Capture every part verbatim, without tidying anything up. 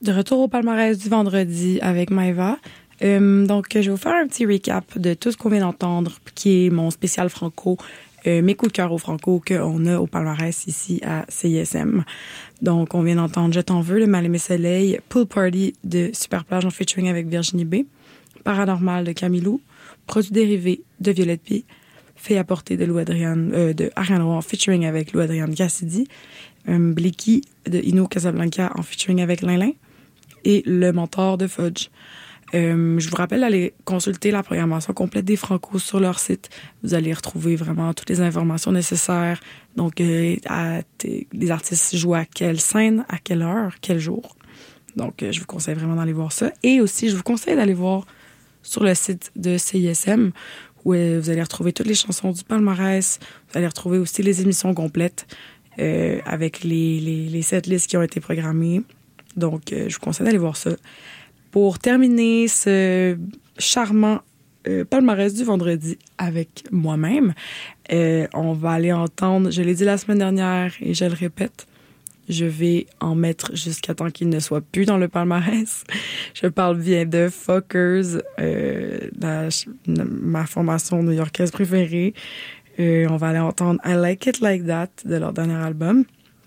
de retour au palmarès du vendredi avec Maëva. Euh, donc, je vais vous faire un petit recap de tout ce qu'on vient d'entendre, qui est mon spécial Franco, euh, mes coups de cœur au Franco qu'on a au palmarès ici à C I S M. Donc, on vient d'entendre Je t'en veux, le Mal aimé soleil, Pool Party de Superplage en featuring avec Virginie B, Paranormal de Camilou, Produits dérivés de Violette P, Fait à porter de Lou Adriane, euh, de Ariane Roy en featuring avec Lou Adriane Cassidy, euh, Blicky de Ino Casablanca en featuring avec Linlin et Le Mentor de Fudge. Euh, je vous rappelle d'aller consulter la programmation complète des Franco sur leur site. Vous allez retrouver vraiment toutes les informations nécessaires. Donc, euh, à t- les artistes jouent à quelle scène, à quelle heure, quel jour. Donc, euh, je vous conseille vraiment d'aller voir ça. Et aussi, je vous conseille d'aller voir sur le site de C I S M où euh, vous allez retrouver toutes les chansons du palmarès. Vous allez retrouver aussi les émissions complètes euh, avec les, les, les setlists qui ont été programmées. Donc, euh, je vous conseille d'aller voir ça. Pour terminer ce charmant euh, palmarès du vendredi avec moi-même, euh, on va aller entendre, je l'ai dit la semaine dernière et je le répète, je vais en mettre jusqu'à temps qu'il ne soit plus dans le palmarès. Je parle bien de Fuckers, euh, la, ma formation new-yorkaise préférée. Euh, on va aller entendre I Like It Like That de leur dernier album,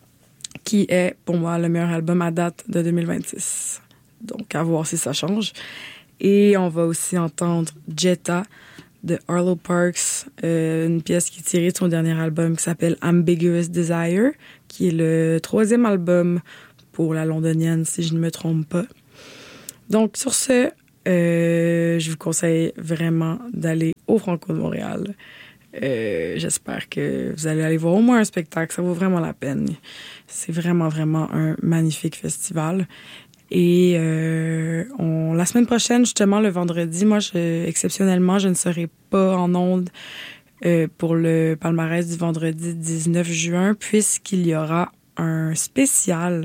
qui est pour moi le meilleur album à date de deux mille vingt-six. Donc, à voir si ça change. Et on va aussi entendre Jetta de Arlo Parks, euh, une pièce qui est tirée de son dernier album qui s'appelle Ambiguous Desire, qui est le troisième album pour la londonienne, si je ne me trompe pas. Donc, sur ce, euh, je vous conseille vraiment d'aller au Franco de Montréal. Euh, j'espère que vous allez aller voir au moins un spectacle. Ça vaut vraiment la peine. C'est vraiment, vraiment un magnifique festival. Et euh, on, la semaine prochaine, justement, le vendredi, moi, je, exceptionnellement, je ne serai pas en onde euh, pour le palmarès du vendredi dix-neuf juin, puisqu'il y aura un spécial.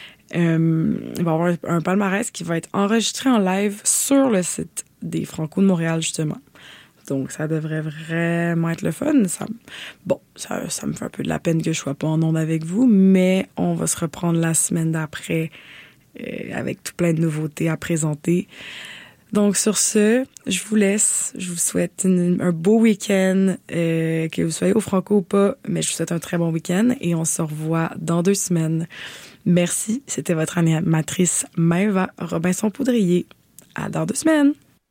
Euh, il va y avoir un palmarès qui va être enregistré en live sur le site des Franco de Montréal, justement. Donc, ça devrait vraiment être le fun. Ça, bon, ça, ça me fait un peu de la peine que je sois pas en onde avec vous, mais on va se reprendre la semaine d'après Euh, avec tout plein de nouveautés à présenter. Donc, sur ce, je vous laisse. Je vous souhaite une, un beau week-end, euh, que vous soyez au Franco ou pas, mais je vous souhaite un très bon week-end et on se revoit dans deux semaines. Merci. C'était votre animatrice Maëva Robinson-Poudrier. À dans deux semaines.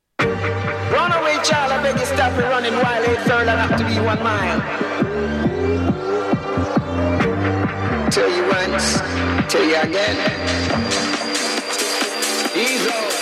Runaway child, I beg you stop it running while eight third and have to be one mile. Tell you once, tell you again. Ease on.